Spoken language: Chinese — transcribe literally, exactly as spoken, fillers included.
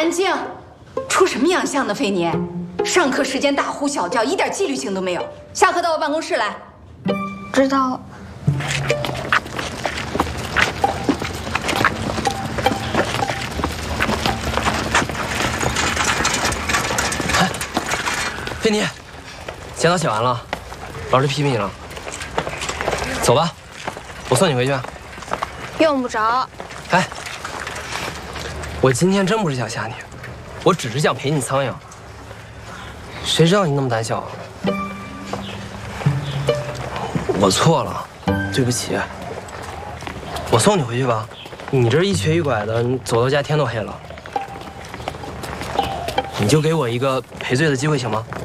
安静！出什么洋相呢，菲尼？上课时间大呼小叫，一点纪律性都没有。下课到我办公室来。 知道了。 哎，菲尼，检讨写完了，老师批评你了。走吧，我送你回去。 用不着。 哎，我今天真不是想吓你，我只是想陪你苍蝇。谁知道你那么胆小？我错了，对不起。我送你回去吧，你这一瘸一拐的，你走到家天都黑了。你就给我一个赔罪的机会行吗？